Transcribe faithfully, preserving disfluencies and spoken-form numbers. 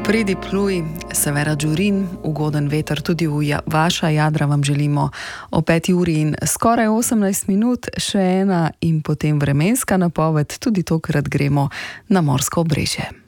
Pridi pluj, Severa Đurin, ugoden veter tudi v ja, vaša jadra vam želimo o peti uri in skoraj osemnajst minut, še ena in potem vremenska napoved, tudi tokrat gremo na morsko obrežje.